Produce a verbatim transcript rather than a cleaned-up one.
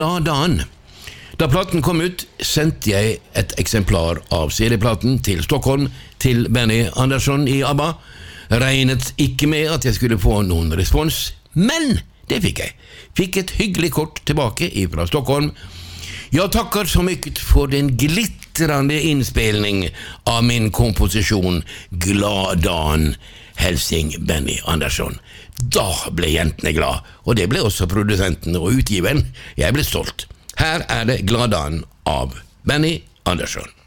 dagen. Da platen kom ut, sendte jeg et eksemplar av C D-platen til Stockholm, til Benny Andersson i ABBA. Regnet ikke med at jeg skulle få noen respons, men det fikk jeg. Fikk et hyggelig kort tilbake fra Stockholm. Jeg takker så mye for den glittrande innspilning av min komposisjon Glad dagen. Helsing Benny Andersson. Da ble jentene glad, og det ble også produsenten og utgiveren. Jeg ble stolt. Her er det Glad dagen av Benny Andersson.